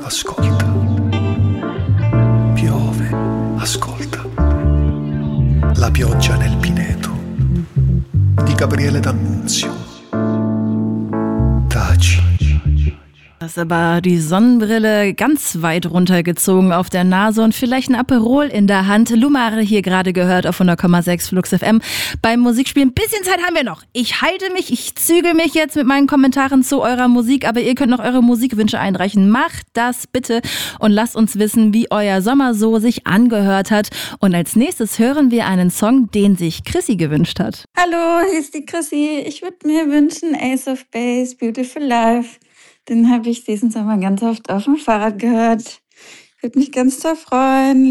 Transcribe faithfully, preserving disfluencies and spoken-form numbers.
ascolta. Piove, ascolta. La pioggia nel pineto di Gabriele D'Annunzio. Taci. Das ist aber die Sonnenbrille ganz weit runtergezogen auf der Nase und vielleicht ein Aperol in der Hand. Lumare hier gerade gehört auf hundert Komma sechs Flux F M. Beim Musikspielen, ein bisschen Zeit haben wir noch. Ich halte mich, ich zügel mich jetzt mit meinen Kommentaren zu eurer Musik, aber ihr könnt noch eure Musikwünsche einreichen. Macht das bitte und lasst uns wissen, wie euer Sommer so sich angehört hat. Und als nächstes hören wir einen Song, den sich Chrissy gewünscht hat. Hallo, hier ist die Chrissy. Ich würde mir wünschen Ace of Base, Beautiful Life. Den habe ich diesen Sommer ganz oft auf dem Fahrrad gehört. Würde mich ganz toll freuen.